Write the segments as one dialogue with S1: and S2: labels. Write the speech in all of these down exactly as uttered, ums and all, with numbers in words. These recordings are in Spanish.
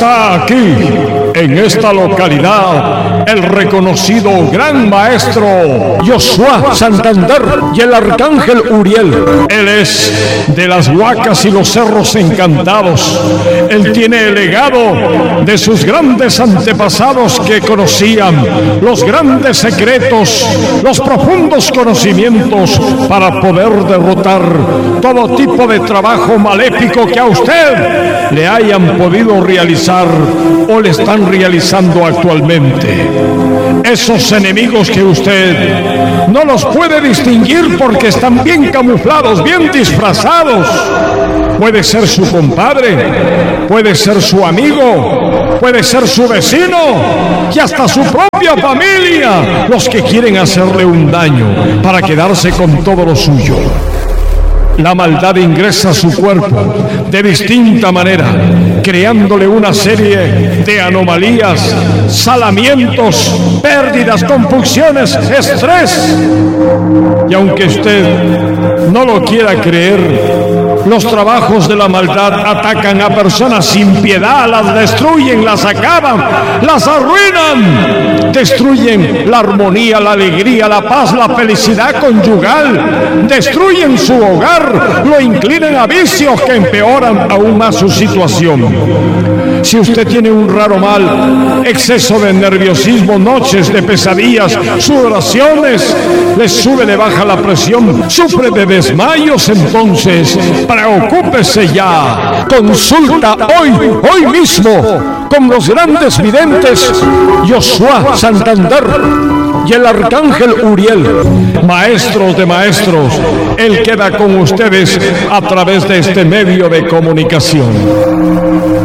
S1: está aquí, en esta localidad, el reconocido gran maestro Josué Santander y el arcángel Uriel. Él es de las Huacas y los Cerros Encantados. Él tiene el legado de sus grandes antepasados que conocían los grandes secretos, los profundos conocimientos para poder derrotar todo tipo de trabajo maléfico que a usted le hayan podido realizar o le están realizando actualmente. Esos enemigos que usted no los puede distinguir porque están bien camuflados, bien disfrazados. Puede ser su compadre, puede ser su amigo, puede ser su vecino y hasta su propia familia, los que quieren hacerle un daño para quedarse con todo lo suyo. La maldad ingresa a su cuerpo de distinta manera, creándole una serie de anomalías, salamientos, pérdidas, confusiones, estrés. Y aunque usted no lo quiera creer, los trabajos de la maldad atacan a personas sin piedad, las destruyen, las acaban, las arruinan, destruyen la armonía, la alegría, la paz, la felicidad conyugal, destruyen su hogar, lo inclinan a vicios que empeoran aún más su situación. Si usted tiene un raro mal, exceso de nerviosismo, noches de pesadillas, sudoraciones, le sube, le baja la presión, sufre de desmayos, entonces preocúpese ya. Consulta hoy, hoy mismo, con los grandes videntes Josué Santander y el arcángel Uriel, maestros de maestros. Él queda con ustedes a través de este medio de comunicación.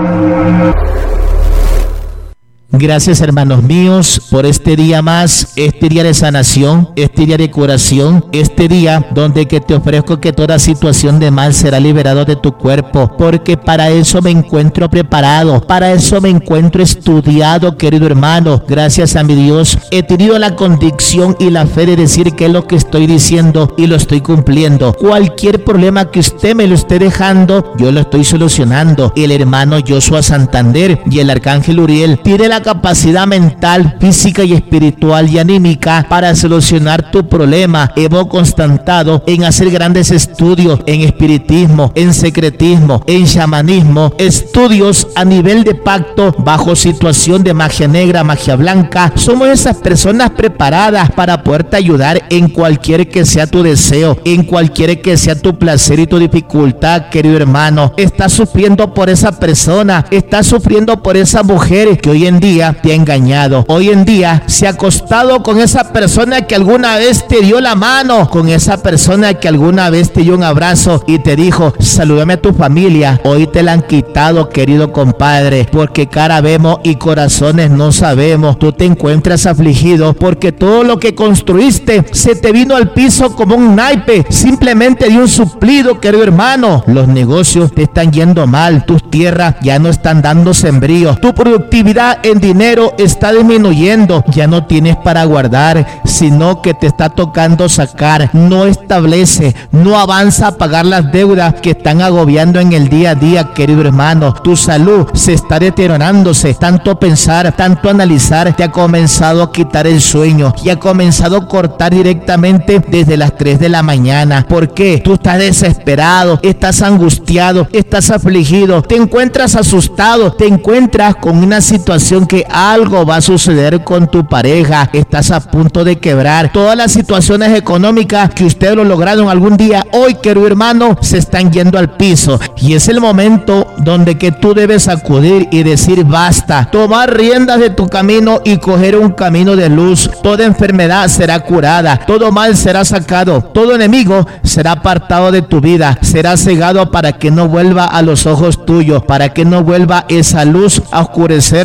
S2: Gracias, hermanos míos, por este día más, este día de sanación, este día de curación, este día donde que te ofrezco que toda situación de mal será liberado de tu cuerpo, porque para eso me encuentro preparado, para eso me encuentro estudiado, querido hermano. Gracias a mi Dios, he tenido la convicción y la fe de decir que es lo que estoy diciendo y lo estoy cumpliendo. Cualquier problema que usted me lo esté dejando, yo lo estoy solucionando. El hermano Josué Santander y el arcángel Uriel tiene la capacidad mental, física y espiritual y anímica para solucionar tu problema. Hemos constatado en hacer grandes estudios en espiritismo, en secretismo, en chamanismo, estudios a nivel de pacto bajo situación de magia negra, magia blanca. Somos esas personas preparadas para poderte ayudar en cualquier que sea tu deseo, en cualquier que sea tu placer y tu dificultad, querido hermano. Estás sufriendo por esa persona, estás sufriendo por esa mujer que hoy en día te ha engañado. Hoy en día se ha acostado con esa persona que alguna vez te dio la mano, con esa persona que alguna vez te dio un abrazo y te dijo, salúdame a tu familia. Hoy te la han quitado, querido compadre, porque cara vemos y corazones no sabemos. Tú te encuentras afligido porque todo lo que construiste se te vino al piso como un naipe, simplemente de un suplido, querido hermano. Los negocios te están yendo mal, tus tierras ya no están dando sembríos, tu productividad en dinero está disminuyendo, ya no tienes para guardar, sino que te está tocando sacar. No establece, no avanza a pagar las deudas que están agobiando en el día a día, querido hermano. Tu salud se está deteriorándose, tanto pensar, tanto analizar, te ha comenzado a quitar el sueño y ha comenzado a cortar directamente desde las tres de la mañana. ¿Por qué? Tú estás desesperado, estás angustiado, estás afligido, te encuentras asustado, te encuentras con una situación que algo va a suceder con tu pareja, estás a punto de quebrar. Todas las situaciones económicas que ustedes lo lograron algún día, hoy, querido hermano, se están yendo al piso. Y es el momento donde que tú debes acudir y decir basta, tomar riendas de tu camino y coger un camino de luz. Toda enfermedad será curada, todo mal será sacado, todo enemigo será apartado de tu vida, será cegado para que no vuelva a los ojos tuyos, para que no vuelva esa luz a oscurecerte, querido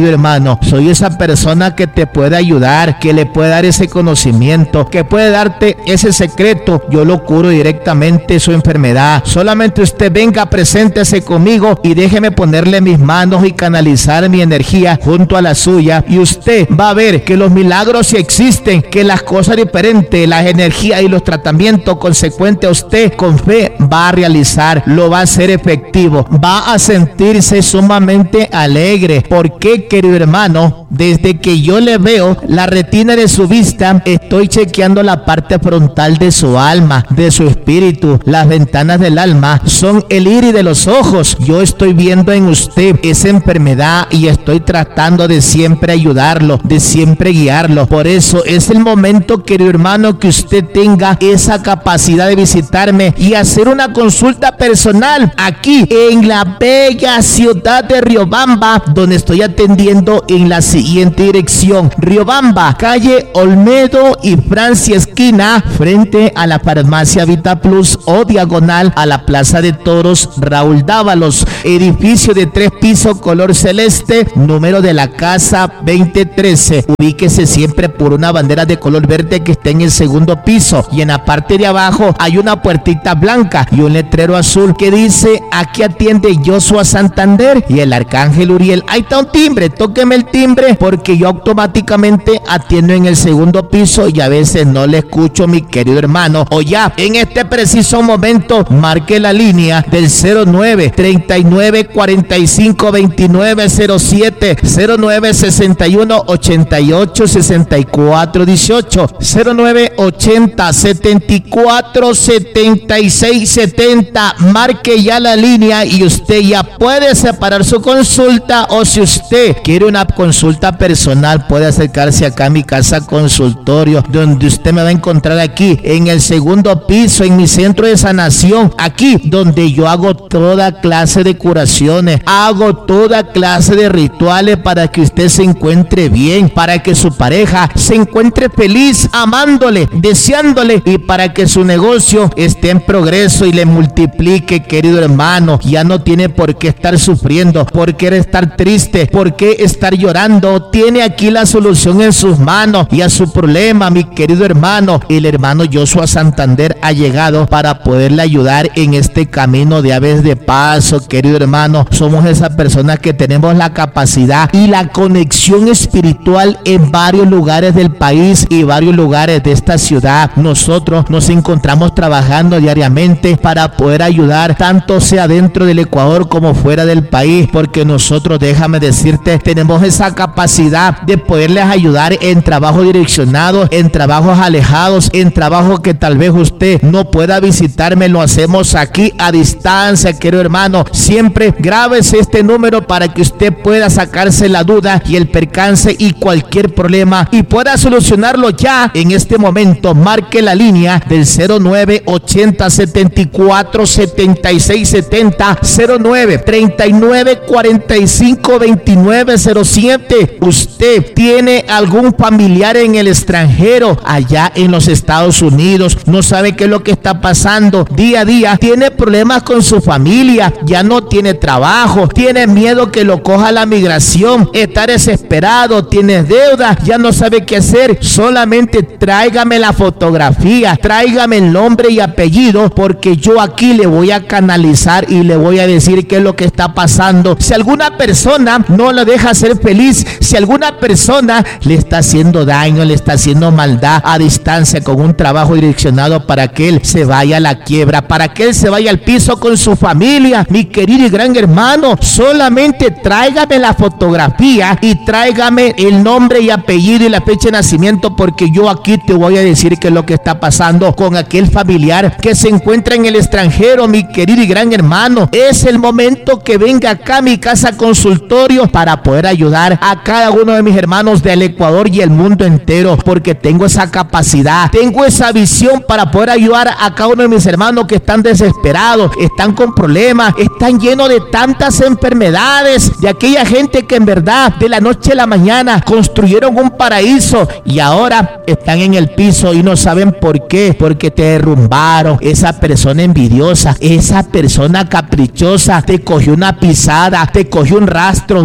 S2: querido hermano. Soy esa persona que te puede ayudar, que le puede dar ese conocimiento, que puede darte ese secreto. Yo lo curo directamente su enfermedad. Solamente usted venga, preséntese conmigo y déjeme ponerle mis manos y canalizar mi energía junto a la suya, y usted va a ver que los milagros sí existen, que las cosas diferentes, las energías y los tratamientos consecuentes a usted con fe va a realizar, lo va a hacer efectivo, va a sentirse sumamente alegre. ¿Por qué, querido hermano? Desde que yo le veo la retina de su vista, estoy chequeando la parte frontal de su alma, de su espíritu. Las ventanas del alma son el iris de los ojos. Yo estoy viendo en usted esa enfermedad y estoy tratando de siempre ayudarlo, de siempre guiarlo. Por eso es el momento, querido hermano, que usted tenga esa capacidad de visitarme y hacer una consulta personal aquí en la bella ciudad de Riobamba, donde estoy atendiendo en la siguiente dirección: Riobamba, calle Olmedo y Francia esquina, frente a la farmacia Vita Plus, o diagonal a la Plaza de Toros Raúl Dávalos, edificio de tres pisos color celeste, número de la casa veinte trece. Ubíquese siempre por una bandera de color verde que está en el segundo piso, y en la parte de abajo hay una puertita blanca y un letrero azul que dice: aquí atiende Joshua Santander y el Arcángel Uriel. Ahí está un timbre, tóqueme el timbre, porque yo automáticamente atiendo en el segundo piso y a veces no le escucho, mi querido hermano. O ya, en este preciso momento, marque la línea del cero nueve, treinta y nueve, cuarenta y cinco, veintinueve, cero siete, cero nueve, sesenta y uno, ochenta y ocho, sesenta y cuatro, dieciocho, cero nueve, ochenta, setenta y cuatro, setenta y seis, setenta. Marque ya la línea y usted ya puede separar su consulta, o si usted quiere una consulta personal, puede acercarse acá a mi casa consultorio, donde usted me va a encontrar aquí en el segundo piso, en mi centro de sanación, aquí donde yo hago toda clase de curaciones, hago toda clase de rituales para que usted se encuentre bien, para que su pareja se encuentre feliz, amándole, deseándole, y para que su negocio esté en progreso y le multiplique, querido hermano. Ya no tiene por qué estar sufriendo, por qué estar triste, por qué estar llorando. Tiene aquí la solución en sus manos y a su problema, mi querido hermano. El hermano Joshua Santander ha llegado para poderle ayudar en este camino de aves de paso, querido hermano. Somos esas personas que tenemos la capacidad y la conexión espiritual en varios lugares del país y varios lugares de esta ciudad. Nosotros nos encontramos trabajando diariamente para poder ayudar, tanto sea dentro del Ecuador como fuera del país, porque nosotros, déjame decirte, tenemos esa capacidad de poderles ayudar en trabajos direccionados, en trabajos alejados, en trabajos que tal vez usted no pueda visitarme. Lo hacemos aquí a distancia, querido hermano. Siempre grábese este número para que usted pueda sacarse la duda y el percance y cualquier problema y pueda solucionarlo ya en este momento. Marque la línea del cero nueve, ochenta, setenta y cuatro, setenta y seis, setenta, cero nueve, treinta y nueve, cuarenta y cinco, veintinueve, cero siete. Usted tiene algún familiar en el extranjero, allá en los Estados Unidos, no sabe qué es lo que está pasando día a día, tiene problemas con su familia, ya no tiene trabajo, tiene miedo que lo coja la migración, está desesperado, tiene deuda, ya no sabe qué hacer. Solamente tráigame la fotografía, tráigame el nombre y apellido, porque yo aquí le voy a canalizar y le voy a decir qué es lo que está pasando. Si alguna persona no la deja ser feliz, si alguna persona le está haciendo daño, le está haciendo maldad a distancia con un trabajo direccionado para que él se vaya a la quiebra, para que él se vaya al piso con su familia, mi querido y gran hermano, solamente tráigame la fotografía y tráigame el nombre y apellido y la fecha de nacimiento, porque yo aquí te voy a decir qué es lo que está pasando con aquel familiar que se encuentra en el extranjero, mi querido y gran hermano. Es el momento que venga acá a mi casa consultorio para poder ayudar a cada uno de mis hermanos del Ecuador y el mundo entero, porque tengo esa capacidad, tengo esa visión para poder ayudar a cada uno de mis hermanos que están desesperados, están con problemas, están llenos de tantas enfermedades, de aquella gente que en verdad de la noche a la mañana construyeron un paraíso y ahora están en el piso y no saben por qué, porque te derrumbaron. Esa persona envidiosa, esa persona caprichosa te cogió una pisada, te cogió un rastro y ahora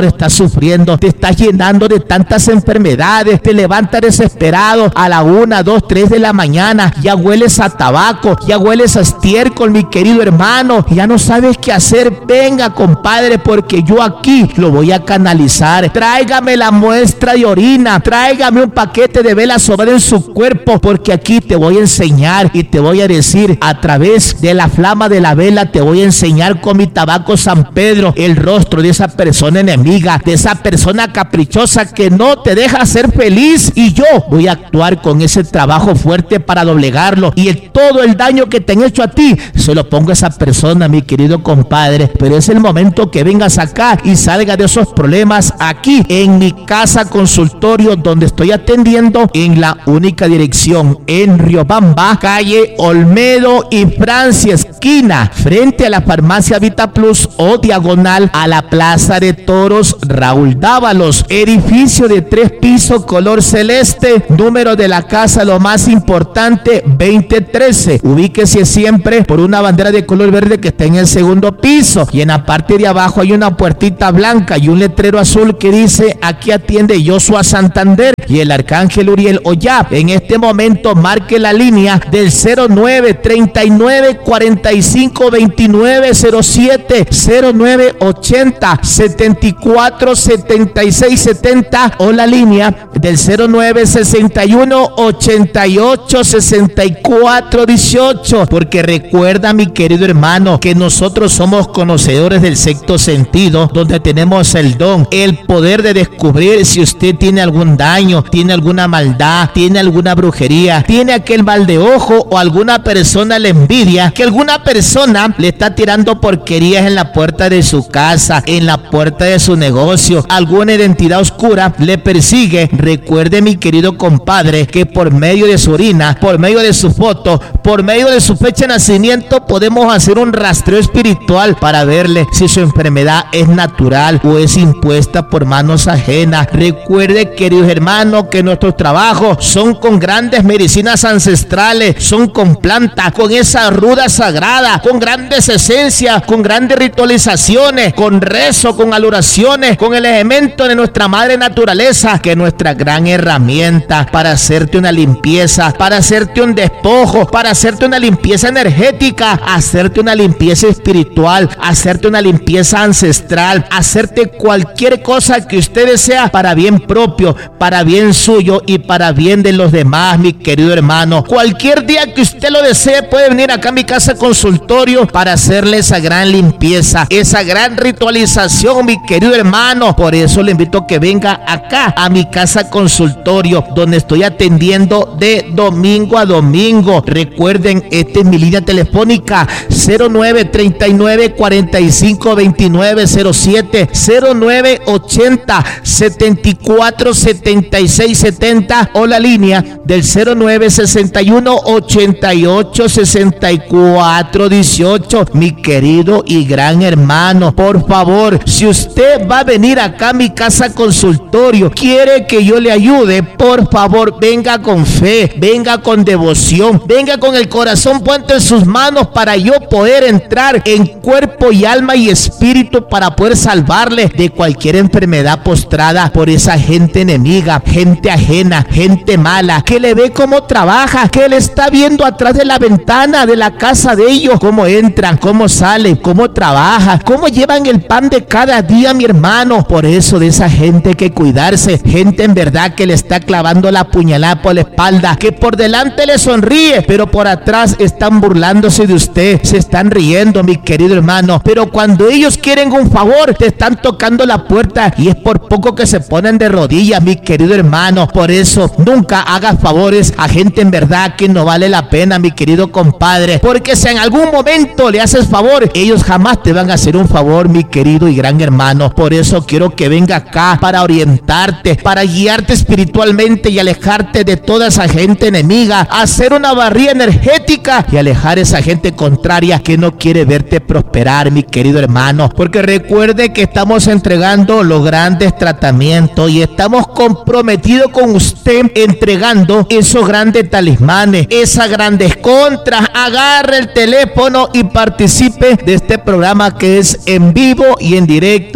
S2: estás sufriendo, te estás llenando de tantas enfermedades, te levantas desesperado a la una, dos, tres de la mañana, ya hueles a tabaco, ya hueles a estiércol, mi querido hermano, ya no sabes qué hacer. Venga, compadre, porque yo aquí lo voy a canalizar. Tráigame la muestra de orina, tráigame un paquete de vela sobrada en su cuerpo, porque aquí te voy a enseñar y te voy a decir a través de la flama de la vela, te voy a enseñar con mi tabaco San Pedro el rostro de esa persona enemiga, de esa persona caprichosa que no te deja ser feliz, y yo voy a actuar con ese trabajo fuerte para doblegarlo, y el, todo el daño que te han hecho a ti se lo pongo a esa persona, mi querido compadre. Pero es el momento que vengas acá y salga de esos problemas aquí en mi casa consultorio, donde estoy atendiendo en la única dirección en Riobamba, calle Olmedo y Francia, esquina frente a la farmacia Vita Plus o diagonal a la Plaza de Toros Raúl Dávalos, edificio de tres pisos color celeste, número de la casa lo más importante veinte trece. Ubíquese siempre por una bandera de color verde que está en el segundo piso, y en la parte de abajo hay una puertita blanca y un letrero azul que dice: aquí atiende Joshua Santander y el Arcángel Uriel. O ya en este momento marque la línea del cero nueve treinta y nueve cuarenta y cinco veintinueve cero siete, cero nueve ochenta setenta y cuatro setenta y seis setenta, o la línea del cero nueve sesenta y uno ochenta y ocho sesenta y cuatro dieciocho. Porque recuerda, mi querido hermano, que nosotros somos conocedores del sexto sentido, donde tenemos el don, el poder de descubrir si usted tiene algún daño, tiene alguna maldad, tiene alguna brujería, tiene aquel mal de ojo, o alguna persona le envidia, que alguna persona le está tirando porquerías en la puerta de su casa, en la puerta de su negocio, alguna identidad oscura le persigue. Recuerde, mi querido compadre, que por medio de su orina, por medio de su foto, por medio de su fecha de nacimiento, podemos hacer un rastreo espiritual para verle si su enfermedad es natural o es impuesta por manos ajenas. Recuerde, queridos hermanos, que nuestros trabajos son con grandes medicinas ancestrales, son con plantas, con esa ruda sagrada, con grandes esencias, con grandes ritualizaciones, con rezo, con adoraciones, con el elemento de nuestra madre naturaleza, que es nuestra gran herramienta para hacerte una limpieza, para hacerte un despojo, para hacerte una limpieza energética, hacerte una limpieza espiritual, hacerte una limpieza ancestral, hacerte cualquier cosa que usted desea para bien propio, para bien suyo y para bien de los demás, mi querido hermano. Cualquier día que usted lo desee puede venir acá a mi casa consultorio para hacerle esa gran limpieza, esa gran ritualización, mi querido hermano. Por eso le invito a que venga acá a mi casa consultorio, donde estoy atendiendo de domingo a domingo. Recuerden, esta es mi línea telefónica cero nueve treinta y nueve cuarenta y cinco veintinueve cero siete, cero nueve ochenta setenta y cuatro setenta y seis setenta, o la línea del cero nueve sesenta y uno ochenta y ocho sesenta y cuatro dieciocho. Mi querido y gran hermano, por favor, si usted va a venir acá a mi casa consultorio, quiere que yo le ayude, por favor, venga con fe, venga con devoción, venga con el corazón puesto en sus manos, para yo poder entrar en cuerpo y alma y espíritu, para poder salvarle de cualquier enfermedad postrada por esa gente enemiga, gente ajena, gente mala, que le ve cómo trabaja, que le está viendo atrás de la ventana de la casa de ellos, cómo entran, cómo salen, cómo trabajan, cómo llevan el pan de cada día, mi hermano. Por eso de esa gente hay que cuidarse, gente en verdad que le está clavando la puñalada por la espalda, que por delante le sonríe, pero por atrás están burlándose de usted, se están riendo, mi querido hermano. Pero cuando ellos quieren un favor, te están tocando la puerta, y es por poco que se ponen de rodillas, mi querido hermano. Por eso nunca hagas favores a gente en verdad que no vale la pena, mi querido compadre, porque si en algún momento le haces favor, ellos jamás te van a hacer un favor, mi querido y gran hermano. Por eso quiero que venga acá para orientarte, para guiarte espiritualmente y alejarte de toda esa gente enemiga, hacer una barrera energética y alejar a esa gente contraria que no quiere verte prosperar, mi querido hermano. Porque recuerde que estamos entregando los grandes tratamientos y estamos comprometidos con usted entregando esos grandes talismanes, esas grandes contras. Agarre el teléfono y participe de este programa que es en vivo y en directo, mi querido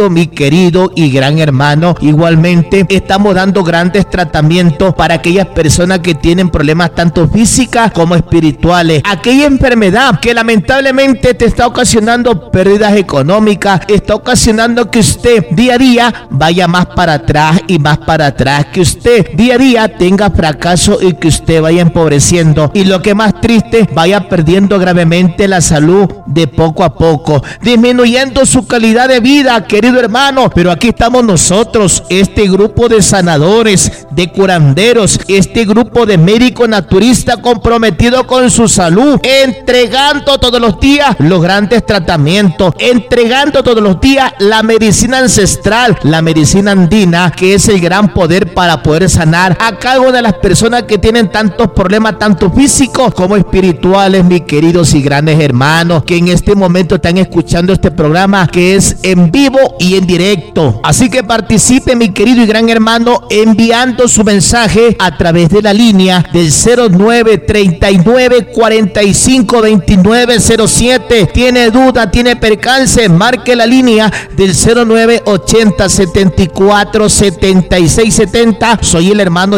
S2: querido y gran hermano. Igualmente estamos dando grandes tratamientos para aquellas personas que tienen problemas tanto físicas como espirituales. Aquella enfermedad que lamentablemente te está ocasionando pérdidas económicas, está ocasionando que usted día a día vaya más para atrás y más para atrás, que usted día a día tenga fracaso y que usted vaya empobreciendo, y lo que más triste, vaya perdiendo gravemente la salud de poco a poco, disminuyendo su calidad de vida, querido hermano. Pero aquí estamos nosotros, este grupo de sanadores, de curanderos, este grupo de médicos naturistas comprometidos con su salud, entregando todos los días los grandes tratamientos, entregando todos los días la medicina ancestral, la medicina andina, que es el gran poder para poder sanar a cada una de las personas que tienen tantos problemas, tanto físicos como espirituales, mis queridos y grandes hermanos, que en este momento están escuchando este programa, que es en vivo y en directo. Así que participe, mi querido y gran hermano, enviando su mensaje a través de la línea del cero nueve treinta y nueve cuarenta y cinco veintinueve cero siete. Tiene duda, tiene percance, marque la línea del cero nueve ochenta setenta y cuatro setenta y seis setenta. Soy el hermano